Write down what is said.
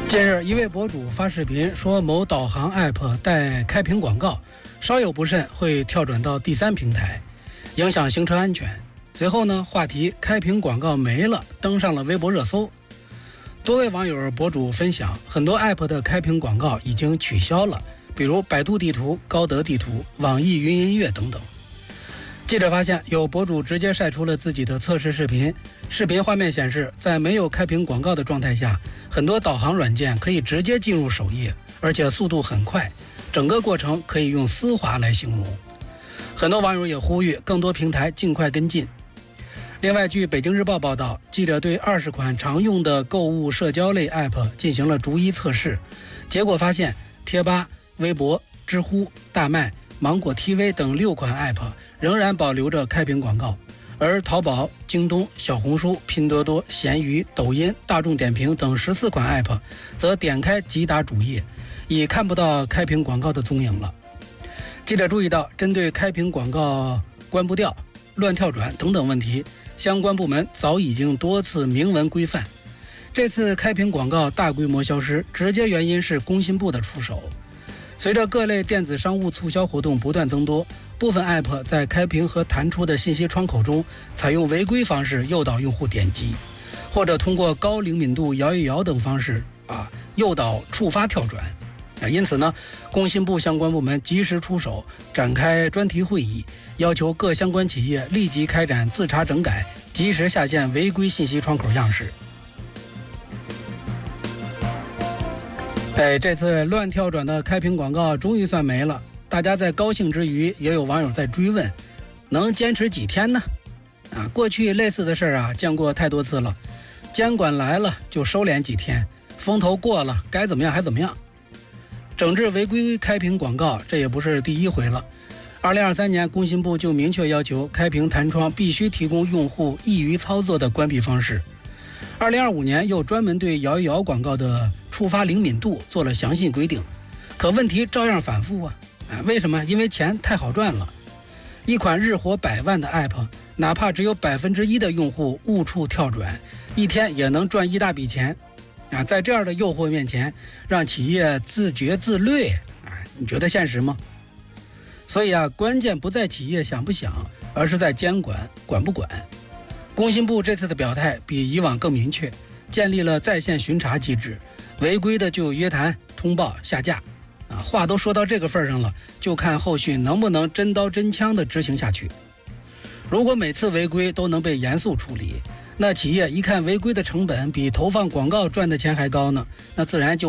近日，一位博主发视频说某导航 App 带开屏广告，稍有不慎会跳转到第三平台，影响行车安全。随后呢，话题开屏广告没了登上了微博热搜。多位网友博主分享，很多 App 的开屏广告已经取消了，比如百度地图、高德地图、网易云音乐等等。记者发现，有博主直接晒出了自己的测试视频。视频画面显示，在没有开屏广告的状态下，很多导航软件可以直接进入首页，而且速度很快，整个过程可以用丝滑来形容。很多网友也呼吁更多平台尽快跟进。另外，据北京日报报道，记者对20款常用的购物社交类 App 进行了逐一测试，结果发现贴吧、微博、知乎、大麦、芒果 TV 等6款 App 仍然保留着开屏广告，而淘宝、京东、小红书、拼多多、闲鱼、抖音、大众点评等14款 App 则点开即打主页，已看不到开屏广告的踪影了。记者注意到，针对开屏广告关不掉、乱跳转等等问题，相关部门早已经多次明文规范。这次开屏广告大规模消失，直接原因是工信部的出手。随着各类电子商务促销活动不断增多，部分 App 在开屏和弹出的信息窗口中采用违规方式诱导用户点击，或者通过高灵敏度摇一摇等方式诱导触发跳转。因此呢，工信部相关部门及时出手，展开专题会议，要求各相关企业立即开展自查整改，及时下线违规信息窗口样式。这次乱跳转的开屏广告终于算没了，大家在高兴之余，也有网友在追问，能坚持几天呢？过去类似的事儿见过太多次了，监管来了就收敛几天，风头过了该怎么样还怎么样。整治违规开屏广告，这也不是第一回了。2023年，工信部就明确要求开屏弹窗必须提供用户易于操作的关闭方式。2025年又专门对摇一摇广告的触发灵敏度做了详细规定，可问题照样反复为什么？因为钱太好赚了。一款日活100万的 App， 哪怕只有1%的用户误触跳转，一天也能赚一大笔钱在这样的诱惑面前，让企业自觉自律你觉得现实吗？所以关键不在企业想不想，而是在监管管不管。工信部这次的表态比以往更明确，建立了在线巡查机制，违规的就约谈、通报、下架话都说到这个份上了，就看后续能不能真刀真枪的执行下去。如果每次违规都能被严肃处理，那企业一看违规的成本比投放广告赚的钱还高呢，那自然就